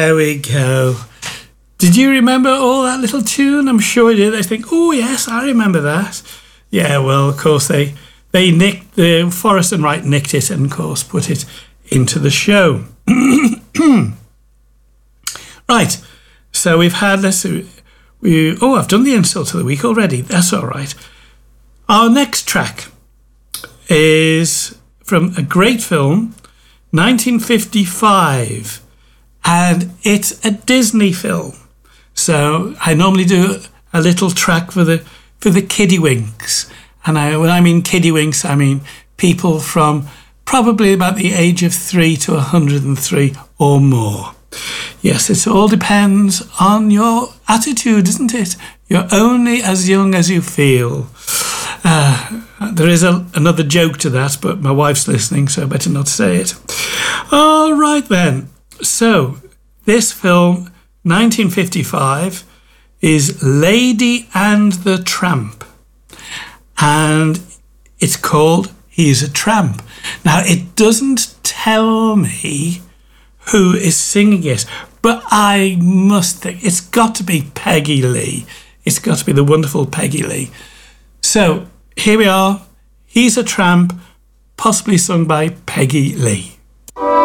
There we go. Did you remember all that little tune? I'm sure you did. I think, oh yes, I remember that. Yeah, well, of course they nicked Forrest and Wright nicked it and of course put it into the show. Right. So we've had I've done the insult of the week already. That's all right. Our next track is from a great film, 1955, and it's a Disney film. So I normally do a little track for the kiddywinks, and when I mean kiddywinks, I mean people from probably about the age of 3 to 103 or more. Yes, it all depends on your attitude, isn't it? You're only as young as you feel. There is another joke to that, but my wife's listening, so I better not say it. All right then. So this film, 1955, is Lady and the Tramp. And it's called He's a Tramp. Now, it doesn't tell me who is singing it, but I must think it's got to be Peggy Lee. It's got to be the wonderful Peggy Lee. So here we are. He's a Tramp, possibly sung by Peggy Lee.